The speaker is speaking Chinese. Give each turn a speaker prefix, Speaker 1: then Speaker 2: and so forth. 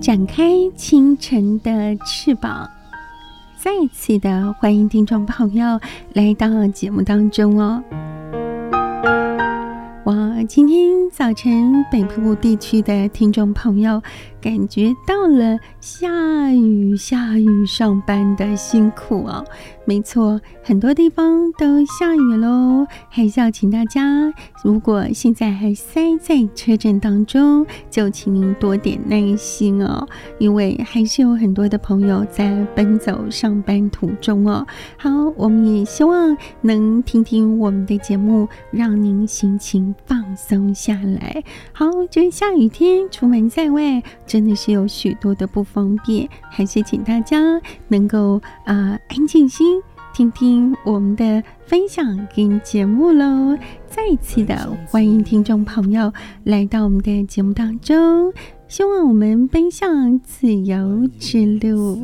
Speaker 1: 展开清晨的翅膀。再次的欢迎听众朋友来到节目当中哦。哇，今天早晨北部地区的听众朋友感觉到了下雨上班的辛苦哦。没错，很多地方都下雨咯，还是要请大家，如果现在还塞在车阵当中，就请您多点耐心哦，因为还是有很多的朋友在奔走上班途中哦。好，我们也希望能听听我们的节目，让您心情放松下来。好，这下雨天出门在外真的是有许多的不方便，还是请大家能够安静心听听我们的分享跟节目咯。再次的欢迎听众朋友来到我们的节目当中，希望我们奔向自由之路。